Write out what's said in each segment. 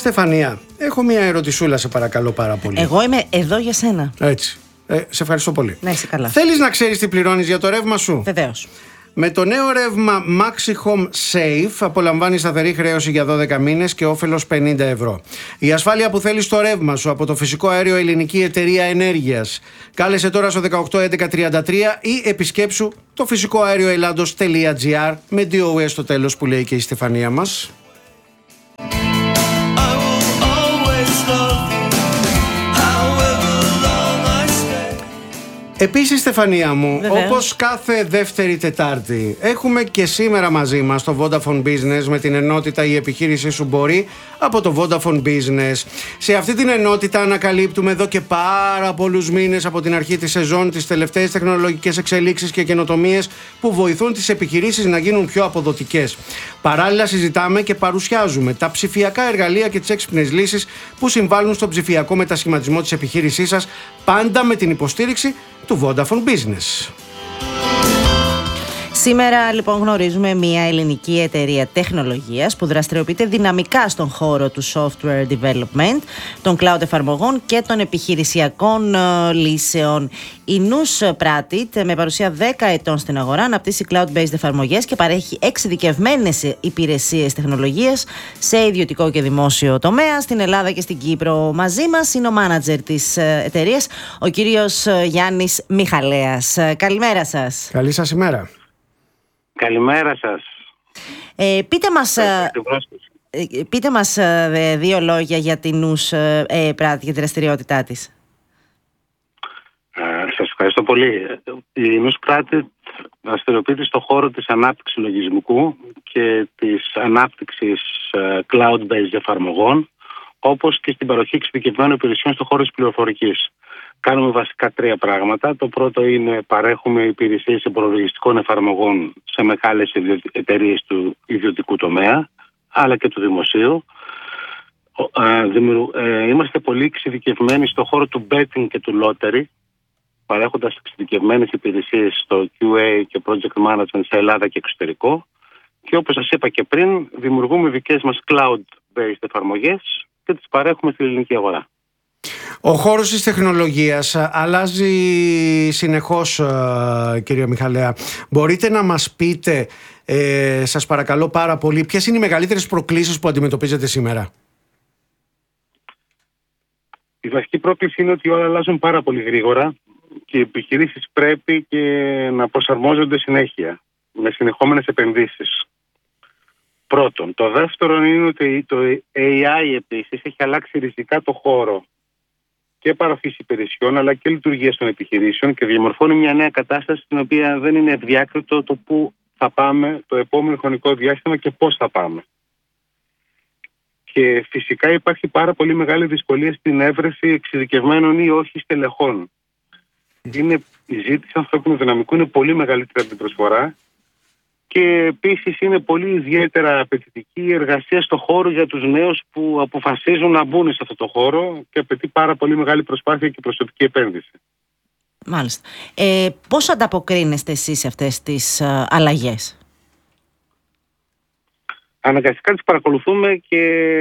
Στεφανία, έχω μια ερωτησούλα, σε παρακαλώ πάρα πολύ. Εγώ είμαι εδώ για σένα. Έτσι. Σε ευχαριστώ πολύ. Να είσαι καλά. Θέλεις να ξέρεις τι πληρώνεις για το ρεύμα σου? Βεβαίως. Με το νέο ρεύμα Maxi Home Safe απολαμβάνεις σταθερή χρέωση για 12 μήνες και όφελος 50 ευρώ. Η ασφάλεια που θέλεις στο ρεύμα σου από το φυσικό αέριο Ελληνική Εταιρεία Ενέργειας. Κάλεσε τώρα στο 181133 ή επισκέψου το φυσικοαέρioελλάντος.gr με DOS στο τέλος, που λέει και η Στεφανία μας. Επίσης, Στεφανία μου, όπως κάθε δεύτερη Τετάρτη, έχουμε και σήμερα μαζί μας το Vodafone Business με την ενότητα «Η επιχείρησή σου μπορεί» από το Vodafone Business. Σε αυτή την ενότητα ανακαλύπτουμε εδώ και πάρα πολλούς μήνες από την αρχή της σεζόν τις τελευταίες τεχνολογικές εξελίξεις και καινοτομίες που βοηθούν τις επιχειρήσεις να γίνουν πιο αποδοτικές. Παράλληλα, συζητάμε και παρουσιάζουμε τα ψηφιακά εργαλεία και τις έξυπνες λύσεις που συμβάλλουν στον ψηφιακό μετασχηματισμό της επιχείρησής σας, πάντα με την υποστήριξη του Vodafone Business. Σήμερα λοιπόν γνωρίζουμε μια ελληνική εταιρεία τεχνολογίας που δραστηριοποιείται δυναμικά στον χώρο του software development, των cloud εφαρμογών και των επιχειρησιακών λύσεων. Η Nous Pratit, με παρουσία 10 ετών στην αγορά, αναπτύσσει cloud-based εφαρμογές και παρέχει εξειδικευμένες υπηρεσίες τεχνολογίας σε ιδιωτικό και δημόσιο τομέα στην Ελλάδα και στην Κύπρο. Μαζί μας είναι ο μάνατζερ της εταιρείας, ο κύριος Γιάννης Μιχαλέας. Καλημέρα σας. Καλή σας ημέρα. Καλημέρα σας. Πείτε μας δύο λόγια για την Nous Pratit, για τη δραστηριότητά της. Σας ευχαριστώ πολύ. Η Nous Pratit δραστηριοποιείται στον χώρο της ανάπτυξης λογισμικού και της ανάπτυξης cloud-based εφαρμογών, όπως και στην παροχή εξειδικευμένων υπηρεσιών στον χώρο της πληροφορικής. Κάνουμε βασικά τρία πράγματα. Το πρώτο είναι παρέχουμε υπηρεσίες υπολογιστικών εφαρμογών σε μεγάλες εταιρείες του ιδιωτικού τομέα, αλλά και του δημοσίου. Είμαστε πολύ εξειδικευμένοι στον χώρο του betting και του lottery, παρέχοντας εξειδικευμένες υπηρεσίες στο QA και project management σε Ελλάδα και εξωτερικό. Και όπως σας είπα και πριν, δημιουργούμε δικές μας cloud-based εφαρμογές και τις παρέχουμε στην ελληνική αγορά. Ο χώρος της τεχνολογίας αλλάζει συνεχώς, κύριε Μιχαλέα. Μπορείτε να μας πείτε, σας παρακαλώ πάρα πολύ, ποιες είναι οι μεγαλύτερες προκλήσεις που αντιμετωπίζετε σήμερα? Η βασική πρόκληση είναι ότι όλα αλλάζουν πάρα πολύ γρήγορα και οι επιχειρήσεις πρέπει και να προσαρμόζονται συνέχεια με συνεχόμενες επενδύσεις. Πρώτον. Το δεύτερο είναι ότι το AI επίσης έχει αλλάξει ριζικά το χώρο και παροχής υπηρεσιών αλλά και λειτουργίας των επιχειρήσεων και διαμορφώνει μια νέα κατάσταση στην οποία δεν είναι ευδιάκριτο το πού θα πάμε το επόμενο χρονικό διάστημα και πώς θα πάμε. Και φυσικά υπάρχει πάρα πολύ μεγάλη δυσκολία στην έβρεση εξειδικευμένων ή όχι στελεχών. Η ζήτηση ανθρώπινου δυναμικού είναι πολύ μεγαλύτερη από την προσφορά και επίσης είναι πολύ ιδιαίτερα απαιτητική η εργασία στο χώρο για τους νέους που αποφασίζουν να μπουν σε αυτό το χώρο και απαιτεί πάρα πολύ μεγάλη προσπάθεια και προσωπική επένδυση. Μάλιστα. Πώς ανταποκρίνεστε εσείς σε αυτές τις αλλαγές? Αναγκαστικά τις παρακολουθούμε και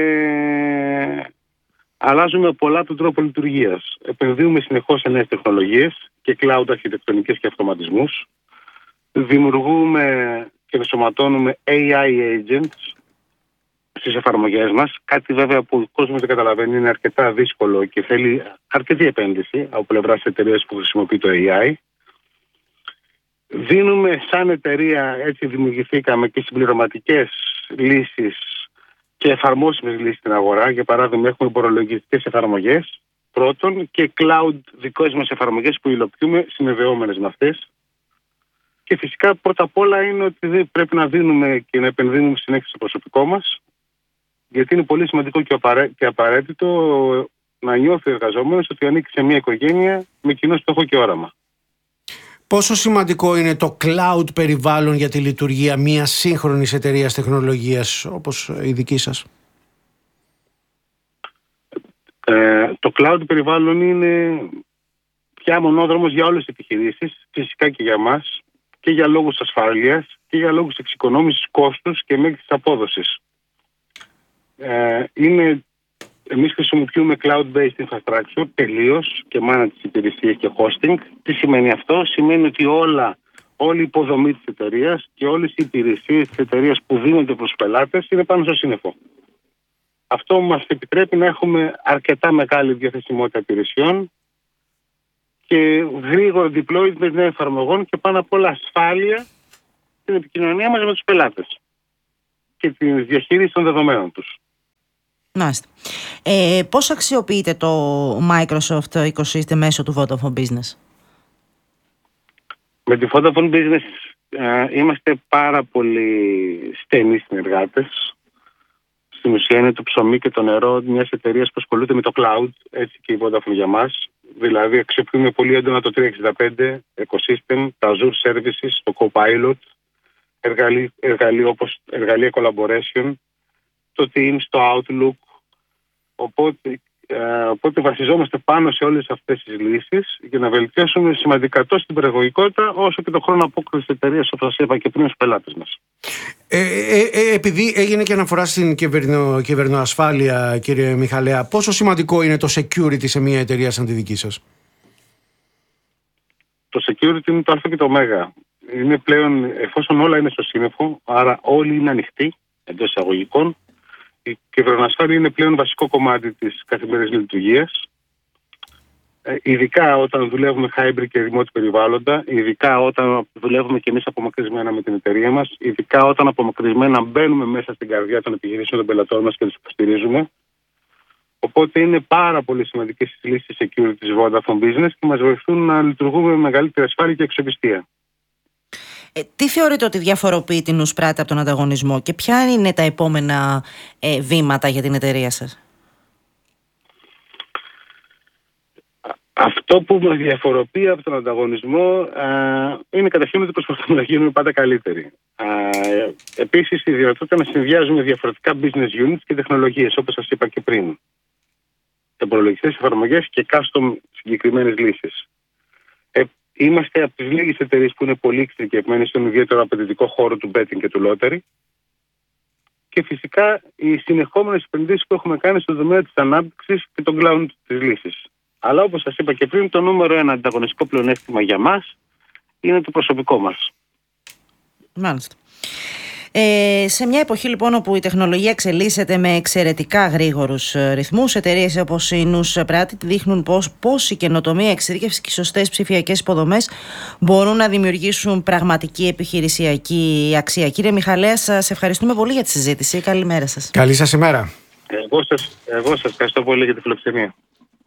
αλλάζουμε πολλά τον τρόπο λειτουργίας. Επενδύουμε συνεχώς σε νέες τεχνολογίες και cloud αρχιτεκτονικές και αυτοματισμούς. Δημιουργούμε και ενσωματώνουμε AI agents στις εφαρμογές μας. Κάτι βέβαια που ο κόσμος δεν καταλαβαίνει, είναι αρκετά δύσκολο και θέλει αρκετή επένδυση από πλευράς της εταιρείας που χρησιμοποιεί το AI. Δίνουμε σαν εταιρεία, έτσι δημιουργηθήκαμε, και συμπληρωματικές λύσεις και εφαρμόσιμες λύσεις στην αγορά. Για παράδειγμα, έχουμε υπολογιστικές εφαρμογές πρώτον και cloud δικές μας εφαρμογές που υλοποιούμε συνδεόμενες με αυτές. Και φυσικά πρώτα απ' όλα είναι ότι πρέπει να δίνουμε και να επενδύουμε συνέχεια στο προσωπικό μας, γιατί είναι πολύ σημαντικό και απαραίτητο να νιώθει ο εργαζόμενος ότι ανήκει σε μια οικογένεια με κοινό στόχο και όραμα. Πόσο σημαντικό είναι το cloud περιβάλλον για τη λειτουργία μιας σύγχρονης εταιρείας τεχνολογίας όπως η δική σας? Το cloud περιβάλλον είναι πια μονόδρομος για όλες τις επιχειρήσεις, φυσικά και για μας, και για λόγους ασφάλειας και για λόγους εξοικονόμησης κόστους και μέγιστης απόδοσης. Είναι Εμείς χρησιμοποιούμε cloud-based infrastructure τελείως και μάνα τις υπηρεσίες και hosting. Τι σημαίνει αυτό? Σημαίνει ότι όλη η υποδομή της εταιρείας και όλες οι υπηρεσίες της εταιρείας που δίνονται προς πελάτες είναι πάνω στο σύννεφο. Αυτό μας επιτρέπει να έχουμε αρκετά μεγάλη διαθεσιμότητα υπηρεσιών και γρήγορο deployment νέων εφαρμογών και πάνω απ' όλα ασφάλεια στην επικοινωνία μας με τους πελάτες και τη διαχείριση των δεδομένων τους. Μάλιστα. Πώς αξιοποιείτε το Microsoft Ecosystem μέσω του Vodafone Business? Με τη Vodafone Business είμαστε πάρα πολύ στενοί συνεργάτες. Στην ουσία είναι το ψωμί και το νερό μιας εταιρείας που ασχολείται με το cloud, έτσι και η Vodafone για μας. Δηλαδή αξιοποιούμε πολύ έντονα το 365 ecosystem, τα Azure Services, το Copilot, εργαλεία collaboration, το Teams, το Outlook. Οπότε βασιζόμαστε πάνω σε όλες αυτές τις λύσεις για να βελτιώσουμε σημαντικά τόσο την παραγωγικότητα όσο και τον χρόνο απόκρισης της εταιρείας, όπως σας είπα και πριν, στους πελάτες μας. Επειδή έγινε και αναφορά στην κυβερνοασφάλεια, κύριε Μιχαλέα, πόσο σημαντικό είναι το security σε μια εταιρεία σαν τη δική σας? Το security είναι το α και το ω. Είναι πλέον, εφόσον όλα είναι στο σύννεφο, άρα όλοι είναι ανοιχτοί εντός εισαγωγικών, η κυβερνοασφάλεια είναι πλέον βασικό κομμάτι της καθημερινής λειτουργίας. Ειδικά όταν δουλεύουμε hybrid και remote περιβάλλοντα, ειδικά όταν δουλεύουμε και εμείς απομακρυσμένα με την εταιρεία μας, ειδικά όταν απομακρυσμένα μπαίνουμε μέσα στην καρδιά των επιχειρήσεων των πελατών μας και τους υποστηρίζουμε. Οπότε είναι πάρα πολύ σημαντικές οι λύσεις security της Vodafone Business και μας βοηθούν να λειτουργούμε με μεγαλύτερη ασφάλεια και αξιοπιστία. Τι θεωρείτε ότι διαφοροποιεί την Νουσπράτη από τον ανταγωνισμό και ποια είναι τα επόμενα βήματα για την εταιρεία σας? Αυτό που μας διαφοροποιεί από τον ανταγωνισμό είναι καταρχήν ότι προσπαθούμε να γίνουμε πάντα καλύτεροι. Επίσης η δυνατότητα να συνδυάζουμε διαφορετικά business units και τεχνολογίες, όπως σας είπα και πριν. Τεχνολογικές εφαρμογές και custom συγκεκριμένες λύσεις. Είμαστε από τις λίγες εταιρείες που είναι πολύ εξειδικευμένες στον ιδιαίτερο απαιτητικό χώρο του betting και του lottery. Και φυσικά οι συνεχόμενες επενδύσεις που έχουμε κάνει στον τομέα της ανάπτυξης και τον cloud της λύσης. Αλλά όπως σας είπα και πριν, το νούμερο ένα ανταγωνιστικό πλεονέκτημα για μας είναι το προσωπικό μας. Μάλιστα. Σε μια εποχή λοιπόν όπου η τεχνολογία εξελίσσεται με εξαιρετικά γρήγορους ρυθμούς, εταιρείες όπως η Νουσπράτη δείχνουν πώς η καινοτομία, εξειδίκευση και οι σωστές ψηφιακές υποδομές μπορούν να δημιουργήσουν πραγματική επιχειρησιακή αξία. Κύριε Μιχαλέα, σας ευχαριστούμε πολύ για τη συζήτηση. Καλημέρα σας. Καλή σας ημέρα. Εγώ σας ευχαριστώ πολύ για τη φιλοξενία.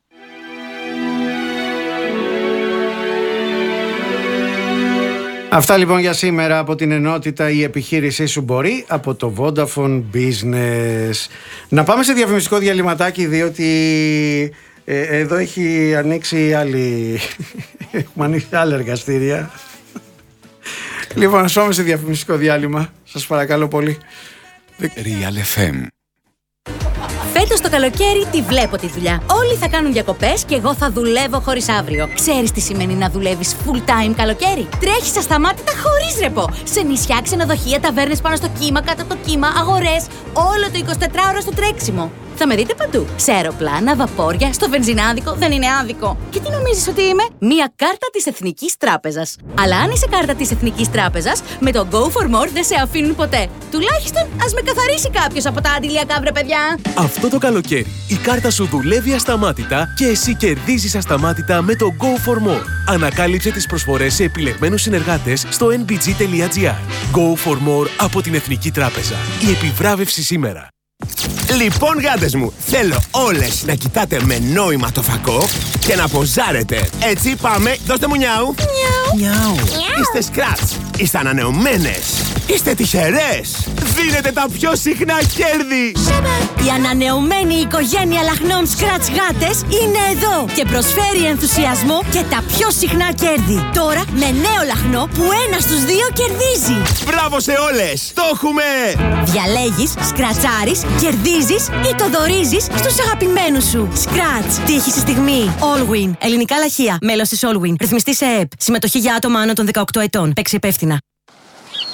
Αυτά λοιπόν για σήμερα από την ενότητα «Η επιχείρησή σου μπορεί» από το Vodafone Business. Να πάμε σε διαφημιστικό διαλυματάκι, διότι εδώ έχει ανοίξει έχουμε ανοίξει άλλα εργαστήρια. Λοιπόν, ας πάμε σε διαφημιστικό διάλειμμα. Σας παρακαλώ πολύ. Real FM. Φέτος το καλοκαίρι τη βλέπω τη δουλειά. Όλοι θα κάνουν διακοπές και εγώ θα δουλεύω χωρίς αύριο. Ξέρεις τι σημαίνει να δουλεύεις full time καλοκαίρι? Τρέχεις ασταμάτητα χωρίς ρεπό. Σε νησιά, ξενοδοχεία, ταβέρνες πάνω στο κύμα, κάτω από το κύμα, αγορές. Όλο το 24ωρο στο τρέξιμο. Θα με δείτε παντού. Σε αεροπλάνα, βαπόρια, στο βενζινάδικο. Δεν είναι άδικο. Και τι νομίζεις ότι είμαι? Μία κάρτα της Εθνικής Τράπεζας. Αλλά αν είσαι κάρτα της Εθνικής Τράπεζας, με το Go for More δεν σε αφήνουν ποτέ. Τουλάχιστον ας με καθαρίσει κάποιος από τα αντιλιακά, βρε παιδιά. Αυτό το καλοκαίρι η κάρτα σου δουλεύει ασταμάτητα και εσύ κερδίζεις ασταμάτητα με το Go for More. Ανακάλυψε τις προσφορές σε επιλεγμένους συνεργάτες στο nbg.gr. Go for More από την Εθνική Τράπεζα. Η επιβράβευση σήμερα. Λοιπόν, γάτες μου, θέλω όλες να κοιτάτε με νόημα το φακό και να ποζάρετε. Έτσι, πάμε, δώστε μου νιάου. Νιάου. Είστε σκράτς, είστε ανανεωμένες, είστε τυχερές. Δίνετε τα πιο συχνά κέρδη. Η ανανεωμένη οικογένεια λαχνών Scratch γάτες είναι εδώ και προσφέρει ενθουσιασμό και τα πιο συχνά κέρδη. Τώρα με νέο λαχνό που 1 στους 2 κερδίζει. Μπράβο σε όλες, το έχουμε! Διαλέγεις, σκρατσάρεις, κερδίζεις ή το δωρίζεις στους αγαπημένους σου. Scratch. Τύχη στη στιγμή. Allwin. Ελληνικά λαχεία. Μέλος της Allwin. Ρυθμιστή σε ΕΕΠ. Συμμετοχή για άτομα άνω των 18 ετών. Παίξει υπεύθυνα.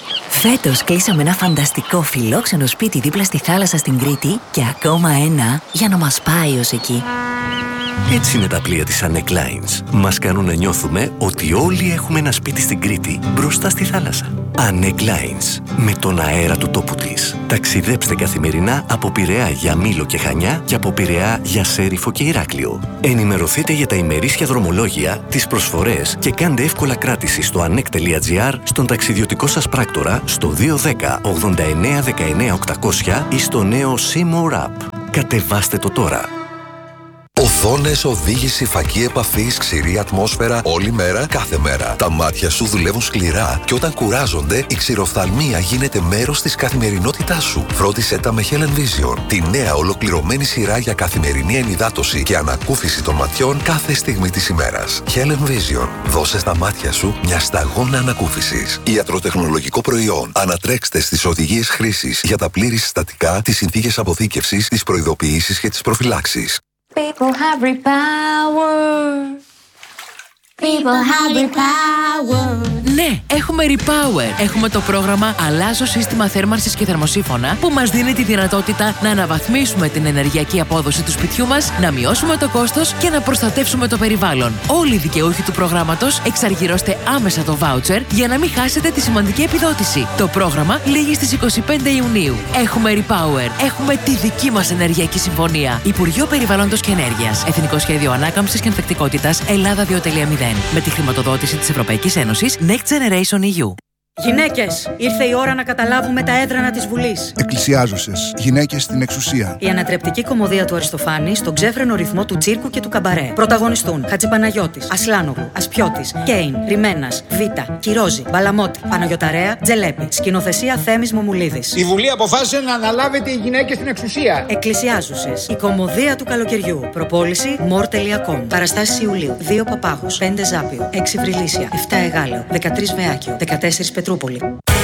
Φέτος κλείσαμε ένα φανταστικό φιλόξενο σπίτι δίπλα στη θάλασσα στην Κρήτη και ακόμα ένα για να μας πάει ως εκεί. Έτσι είναι τα πλοία της Anek Lines. Μας κάνουν να νιώθουμε ότι όλοι έχουμε ένα σπίτι στην Κρήτη μπροστά στη θάλασσα. Anek Lines. Με τον αέρα του τόπου της. Ταξιδέψτε καθημερινά από Πειραιά για Μήλο και Χανιά και από Πειραιά για Σέριφο και Ηράκλειο. Ενημερωθείτε για τα ημερήσια δρομολόγια, τις προσφορές και κάντε εύκολα κράτηση στο anek.gr, στον ταξιδιωτικό σας πράκτορα, στο 210 89 19 800 ή στο νέο Seymour App. Κατεβάστε το τώρα. Οθόνες, οδήγηση, φακή επαφής, ξηρή ατμόσφαιρα, όλη μέρα, κάθε μέρα. Τα μάτια σου δουλεύουν σκληρά και όταν κουράζονται, η ξηροφθαλμία γίνεται μέρος της καθημερινότητάς σου. Φρόντισέ τα με Helen Vision, τη νέα ολοκληρωμένη σειρά για καθημερινή ενυδάτωση και ανακούφιση των ματιών κάθε στιγμή της ημέρας. Helen Vision, δώσε στα μάτια σου μια σταγόνα ανακούφισης. Ιατροτεχνολογικό προϊόν. Ανατρέξτε στις οδηγίες χρήσης για τα πλήρη συστατικά, τις συνθήκες αποθήκευσης, τις προειδοποιήσεις και τις προφυλάξεις. People have power. People have power. Ναι, έχουμε Repower. Έχουμε το πρόγραμμα Αλλάζω σύστημα θέρμανσης και θερμοσύφωνα που μας δίνει τη δυνατότητα να αναβαθμίσουμε την ενεργειακή απόδοση του σπιτιού μας, να μειώσουμε το κόστος και να προστατεύσουμε το περιβάλλον. Όλοι οι δικαιούχοι του προγράμματος εξαργυρώστε άμεσα το voucher για να μην χάσετε τη σημαντική επιδότηση. Το πρόγραμμα λήγει στις 25 Ιουνίου. Έχουμε Repower. Έχουμε τη δική μας ενεργειακή συμφωνία. Υπουργείο Περιβάλλοντος και Ενέργειας. Εθνικό Σχέδιο Ανάκαμψης και Ανθεκτικότητας Ελλάδα 2.0. Με τη χρηματοδότηση της Ευρωπαϊκής Ένωσης Next Generation EU. Γυναίκες, ήρθε η ώρα να καταλάβουμε τα έδρανα της Βουλής. Εκκλησιάζουσες, γυναίκες στην εξουσία. Η ανατρεπτική κωμωδία του Αριστοφάνη στον ξέφρενο ρυθμό του τσίρκου και του καμπαρέ. Πρωταγωνιστούν Χατζηπαναγιώτης, Ασλάνογλου, Ασπιώτης, Κέιν, Ριμένας, Βίτα, Κυρόζη, Μπαλαμότη, Παναγιωταρέα, Τζελέπη. Σκηνοθεσία Θέμης Μομουλίδης. Η Βουλή αποφάσισε να αναλάβετε οι γυναίκες στην εξουσία. Εκκλησιάζουσες, η κωμωδία του καλοκαιριού. Προπόληση more.com. Παραστάσεις Ιουλίου. 2 Παπάγος, 5 Ζάπιο, 6 Βρυλίσια, 7 Εγάλεο, 13 Βεάκιο, 14 Πετρούπολη.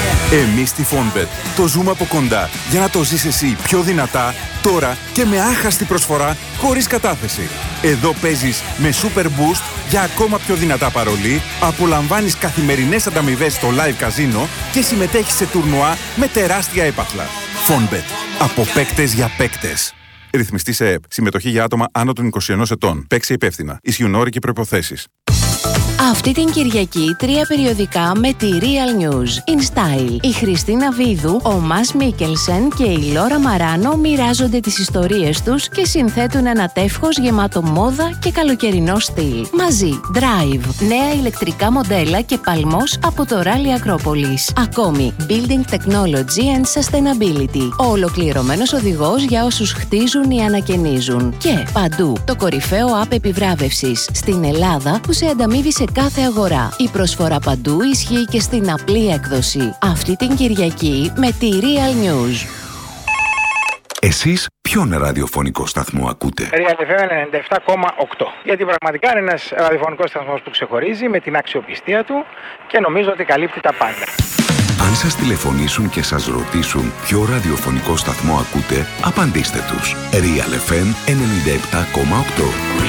Εμείς στη Fonbet το ζούμε από κοντά για να το ζεις εσύ πιο δυνατά, τώρα και με άχαστη προσφορά χωρίς κατάθεση. Εδώ παίζεις με Super Boost για ακόμα πιο δυνατά παρολί, απολαμβάνεις καθημερινές ανταμοιβές στο live καζίνο και συμμετέχεις σε τουρνουά με τεράστια έπαθλα. Fonbet. Από παίκτες για παίκτες. Ρυθμιστή σε ΕΕΠ. Συμμετοχή για άτομα άνω των 21 ετών. Παίξει υπεύθυνα. Ισχύουν όροι και προϋποθέσεις. Αυτή την Κυριακή 3 περιοδικά με τη Real News. In Style. Η Χριστίνα Βίδου, ο Μας Μίκελσεν και η Λόρα Μαράνο μοιράζονται τις ιστορίες τους και συνθέτουν ένα τεύχος γεμάτο μόδα και καλοκαιρινό στυλ. Μαζί, Drive, νέα ηλεκτρικά μοντέλα και παλμός από το Rally Acropolis. Ακόμη, Building Technology and Sustainability. Ο ολοκληρωμένος οδηγός για όσους χτίζουν ή ανακαινίζουν. Και παντού, το κορυφαίο app επιβράβευσης στην Ελλάδα που σε ανταμείβει σε κάθε αγορά. Η προσφορά παντού ισχύει και στην απλή έκδοση. Αυτή την Κυριακή με τη Real News. Εσείς ποιον ραδιοφωνικό σταθμό ακούτε? Real FM 97,8. Γιατί πραγματικά είναι ένας ραδιοφωνικός σταθμός που ξεχωρίζει με την αξιοπιστία του και νομίζω ότι καλύπτει τα πάντα. Αν σας τηλεφωνήσουν και σας ρωτήσουν ποιο ραδιοφωνικό σταθμό ακούτε, απαντήστε τους. Real FM 97,8.